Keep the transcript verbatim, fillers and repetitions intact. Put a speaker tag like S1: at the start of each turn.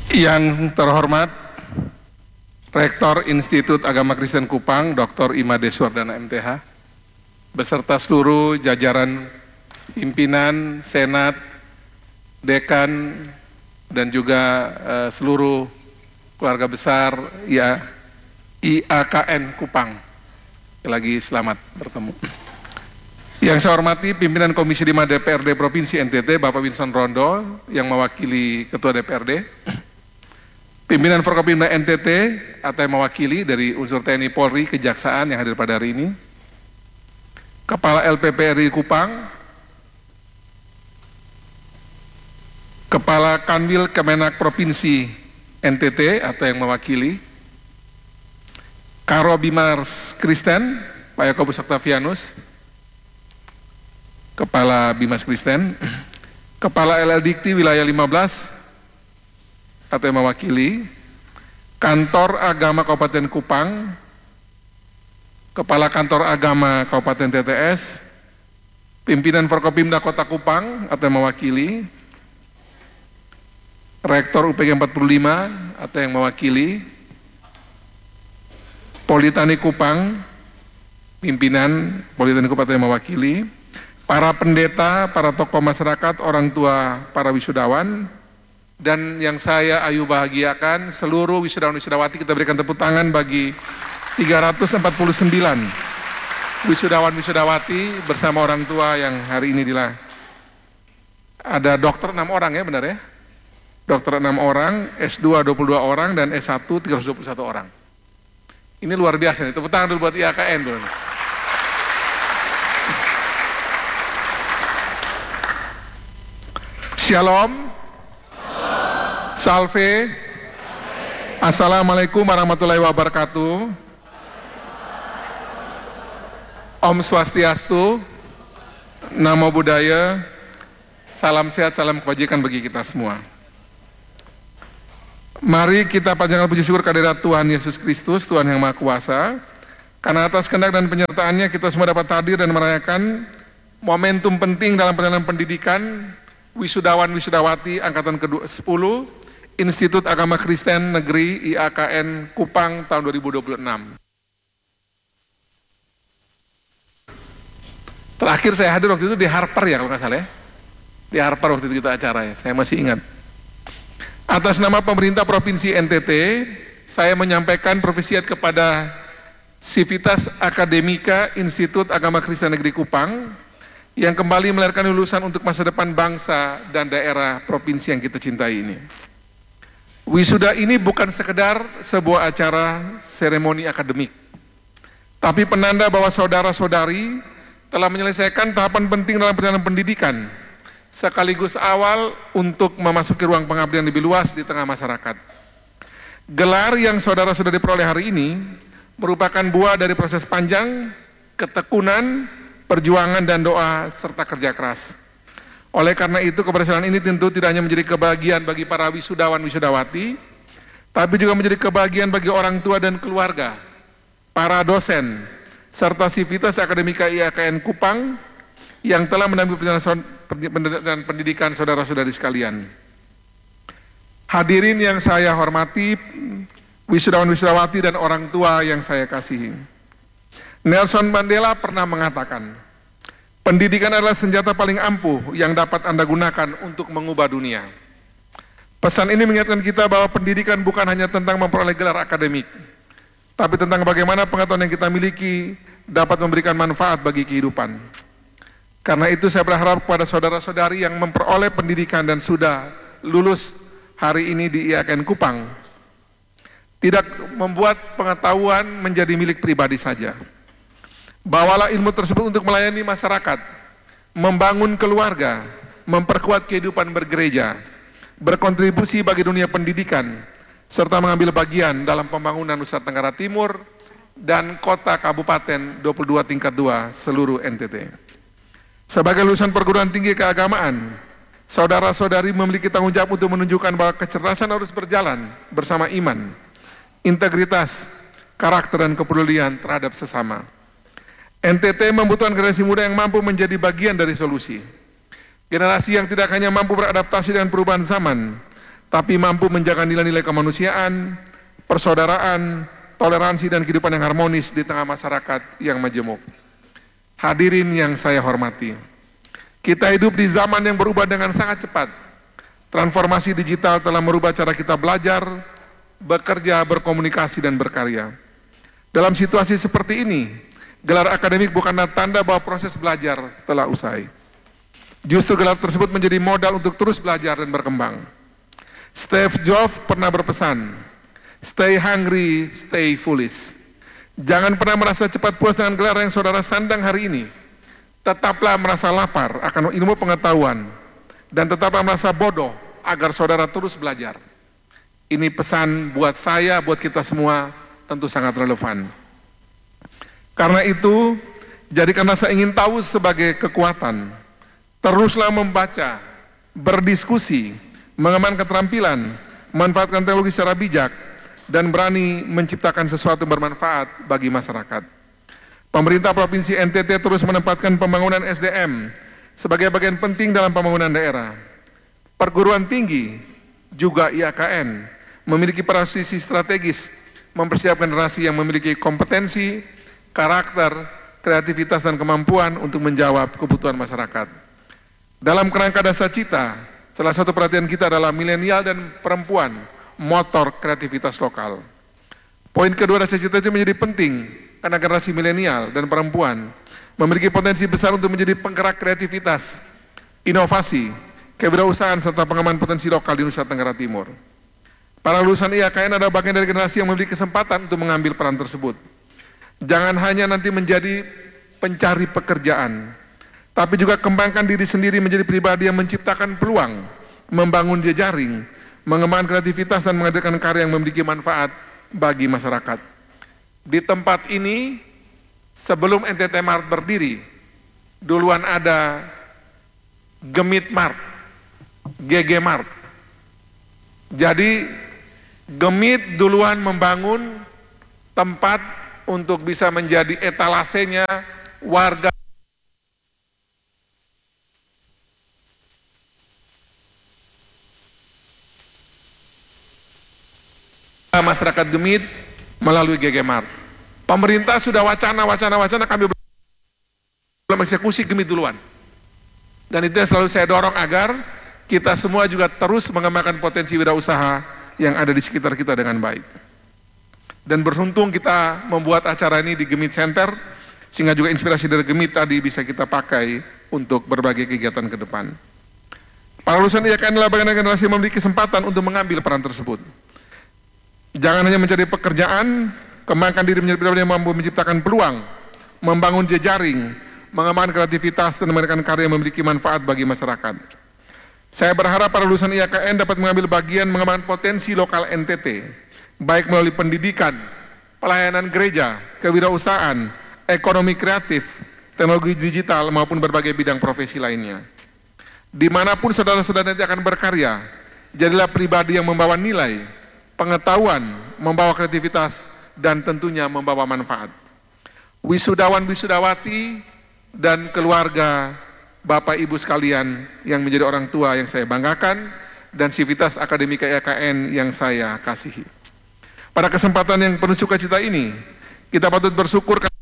S1: Yang terhormat Rektor Institut Agama Kristen Kupang, Doktor Imade Suwardana M T H, beserta seluruh jajaran pimpinan, senat, dekan, dan juga uh, seluruh keluarga besar ya, I A K N Kupang. Lagi selamat bertemu. Yang saya hormati pimpinan Komisi lima D P R D Provinsi N T T, Bapak Winson Rondo, yang mewakili Ketua D P R D. Pimpinan Forkopimda N T T atau yang mewakili dari unsur T N I Polri, Kejaksaan yang hadir pada hari ini. Kepala L P P R I Kupang, Kepala Kanwil Kemenak Provinsi N T T atau yang mewakili, Karo Bimas Kristen, Pak Yakobus Octavianus, Kepala Bimas Kristen, Kepala L L Dikti Wilayah lima belas atau yang mewakili, Kantor Agama Kabupaten Kupang, Kepala Kantor Agama Kabupaten T T S, Pimpinan Forkopimda Kota Kupang atau yang mewakili, Rektor U P G empat puluh lima atau yang mewakili, Politeknik Kupang, pimpinan Politeknik Kupang atau yang mewakili, para pendeta, para tokoh masyarakat, orang tua, para wisudawan, dan yang saya ayu bahagiakan, seluruh wisudawan-wisudawati. Kita berikan tepuk tangan bagi tiga ratus empat puluh sembilan wisudawan-wisudawati bersama orang tua yang hari ini dilah. Ada dokter enam orang ya, benar ya? Dokter enam orang, S dua dua puluh dua orang, dan S satu tiga ratus dua puluh satu orang. Ini luar biasa nih, tepuk tangan dulu buat I A K N dulu. Shalom. Salve. Assalamualaikum warahmatullahi wabarakatuh. Om Swastiastu, Namo Buddhaya, salam sehat, salam kebajikan bagi kita semua. Mari kita panjatkan puji syukur kehadirat Tuhan Yesus Kristus, Tuhan yang Maha Kuasa, karena atas kehendak dan penyertaannya kita semua dapat hadir dan merayakan momentum penting dalam perjalanan pendidikan wisudawan-wisudawati angkatan ke sepuluh Institut Agama Kristen Negeri I A K N Kupang tahun dua ribu dua puluh enam. Terakhir saya hadir waktu itu di Harper ya kalau nggak salah ya. Di Harper waktu itu kita acara ya, saya masih ingat. Atas nama pemerintah Provinsi N T T, saya menyampaikan profesiat kepada Civitas Akademika Institut Agama Kristen Negeri Kupang yang kembali melahirkan lulusan untuk masa depan bangsa dan daerah provinsi yang kita cintai ini. Wisuda ini bukan sekedar sebuah acara seremoni akademik, tapi penanda bahwa saudara-saudari telah menyelesaikan tahapan penting dalam perjalanan pendidikan, sekaligus awal untuk memasuki ruang pengabdian lebih luas di tengah masyarakat. Gelar yang saudara-saudari peroleh hari ini merupakan buah dari proses panjang, ketekunan, perjuangan dan doa, serta kerja keras. Oleh karena itu, keberhasilan ini tentu tidak hanya menjadi kebahagiaan bagi para wisudawan-wisudawati, tapi juga menjadi kebahagiaan bagi orang tua dan keluarga, para dosen, serta Civitas Akademika I A K N Kupang yang telah mendampingi perjalanan pendidikan saudara-saudari sekalian. Hadirin yang saya hormati, wisudawan-wisudawati dan orang tua yang saya kasihi. Nelson Mandela pernah mengatakan, pendidikan adalah senjata paling ampuh yang dapat Anda gunakan untuk mengubah dunia. Pesan ini mengingatkan kita bahwa pendidikan bukan hanya tentang memperoleh gelar akademik, tapi tentang bagaimana pengetahuan yang kita miliki dapat memberikan manfaat bagi kehidupan. Karena itu saya berharap kepada saudara-saudari yang memperoleh pendidikan dan sudah lulus hari ini di I A K N Kupang, tidak membuat pengetahuan menjadi milik pribadi saja. Bawalah ilmu tersebut untuk melayani masyarakat, membangun keluarga, memperkuat kehidupan bergereja, berkontribusi bagi dunia pendidikan, serta mengambil bagian dalam pembangunan Nusa Tenggara Timur dan kota kabupaten dua puluh dua tingkat dua seluruh N T T. Sebagai lulusan perguruan tinggi keagamaan, saudara-saudari memiliki tanggung jawab untuk menunjukkan bahwa kecerdasan harus berjalan bersama iman, integritas, karakter dan kepedulian terhadap sesama. N T T membutuhkan generasi muda yang mampu menjadi bagian dari solusi. Generasi yang tidak hanya mampu beradaptasi dengan perubahan zaman, tapi mampu menjaga nilai-nilai kemanusiaan, persaudaraan, toleransi, dan kehidupan yang harmonis di tengah masyarakat yang majemuk. Hadirin yang saya hormati, kita hidup di zaman yang berubah dengan sangat cepat. Transformasi digital telah merubah cara kita belajar, bekerja, berkomunikasi, dan berkarya. Dalam situasi seperti ini, gelar akademik bukanlah tanda bahwa proses belajar telah usai. Justru gelar tersebut menjadi modal untuk terus belajar dan berkembang. Steve Jobs pernah berpesan, stay hungry, stay foolish. Jangan pernah merasa cepat puas dengan gelar yang saudara sandang hari ini. Tetaplah merasa lapar akan ilmu pengetahuan, dan tetaplah merasa bodoh agar saudara terus belajar. Ini pesan buat saya, buat kita semua, tentu sangat relevan. Karena itu, jadikanlah saya ingin tahu sebagai kekuatan. Teruslah membaca, berdiskusi, mengembangkan keterampilan, memanfaatkan teknologi secara bijak, dan berani menciptakan sesuatu yang bermanfaat bagi masyarakat. Pemerintah Provinsi N T T terus menempatkan pembangunan S D M sebagai bagian penting dalam pembangunan daerah. Perguruan tinggi, juga I A K N, memiliki posisi strategis mempersiapkan generasi yang memiliki kompetensi, karakter, kreativitas, dan kemampuan untuk menjawab kebutuhan masyarakat. Dalam kerangka dasar cita, salah satu perhatian kita adalah milenial dan perempuan, motor kreativitas lokal. Poin kedua dasar cita itu menjadi penting karena generasi milenial dan perempuan memiliki potensi besar untuk menjadi penggerak kreativitas, inovasi, kewirausahaan, serta pengembangan potensi lokal di Nusa Tenggara Timur. Para lulusan I A K N adalah bagian dari generasi yang memiliki kesempatan untuk mengambil peran tersebut. Jangan hanya nanti menjadi pencari pekerjaan, tapi juga kembangkan diri sendiri menjadi pribadi yang menciptakan peluang, membangun jejaring, mengembangkan kreativitas, dan menghadirkan karya yang memiliki manfaat bagi masyarakat. Di tempat ini, sebelum N T T Mart berdiri, duluan ada Gemit Mart, G G Mart. Jadi, Gemit duluan membangun tempat untuk bisa menjadi etalasenya warga masyarakat Gemit melalui G G Mart. Pemerintah sudah wacana-wacana-wacana, kami belum eksekusi Gemit duluan. Dan itu yang selalu saya dorong agar kita semua juga terus mengembangkan potensi wirausaha yang ada di sekitar kita dengan baik. Dan beruntung kita membuat acara ini di Gemit Center, sehingga juga inspirasi dari Gemit tadi bisa kita pakai untuk berbagai kegiatan ke depan. Para lulusan I A K N adalah bagian generasi yang memiliki kesempatan untuk mengambil peran tersebut. Jangan hanya mencari pekerjaan, kembangkan diri menjadi pribadi yang mampu menciptakan peluang, membangun jejaring, mengembangkan kreativitas, dan memberikan karya yang memiliki manfaat bagi masyarakat. Saya berharap para lulusan I A K N dapat mengambil bagian mengembangkan potensi lokal N T T, baik melalui pendidikan, pelayanan gereja, kewirausahaan, ekonomi kreatif, teknologi digital, maupun berbagai bidang profesi lainnya. Dimanapun saudara-saudara nanti akan berkarya, jadilah pribadi yang membawa nilai, pengetahuan, membawa kreativitas, dan tentunya membawa manfaat. Wisudawan wisudawati dan keluarga Bapak Ibu sekalian yang menjadi orang tua yang saya banggakan, dan Sivitas Akademika I A K N yang saya kasihi. Pada kesempatan yang penuh sukacita ini, kita patut bersyukur